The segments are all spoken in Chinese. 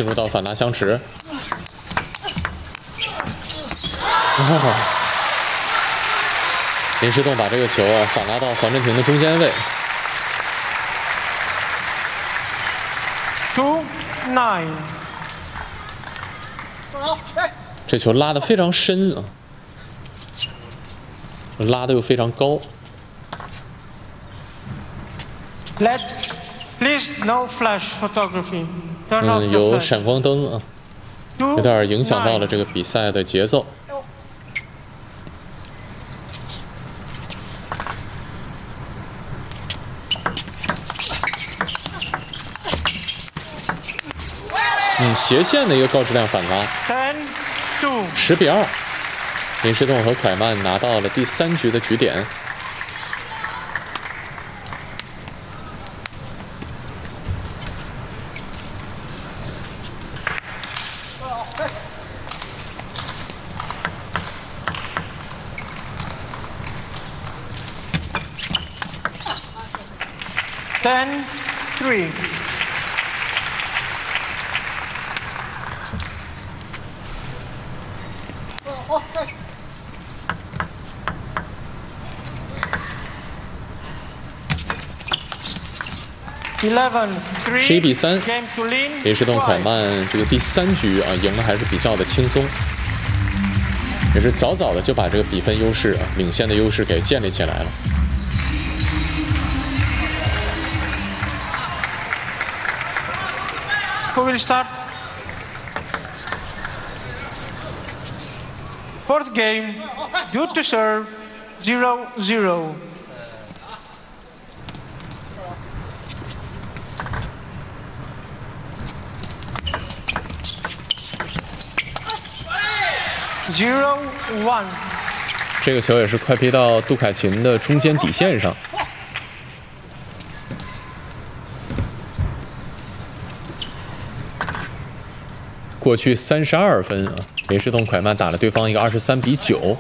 进入到反拉相持。林诗栋把这个球啊反拉到黄镇廷的中间位。 2-9。 这球拉得非常深啊，拉得又非常高。 Please no flash photography. Turn off the 有 flash. 闪光灯啊，有点影响到了这个比赛的节奏。斜线的一个高质量反拉。10比2，林诗栋和蒯曼拿到了第3局的局点。 10-3。 11比3，林诗栋蒯曼这个第3局啊赢的还是比较的轻松，也是早早的就把这个比分优势啊领先的优势给建立起来了。 Who will start? Fourth game, due to serve, 0-0. 这个球也是快劈到杜凯琴的中间底线上。过去32分啊，林诗栋蒯曼打了对方一个23比9。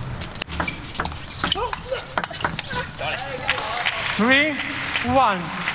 1-1。1-2。3-1。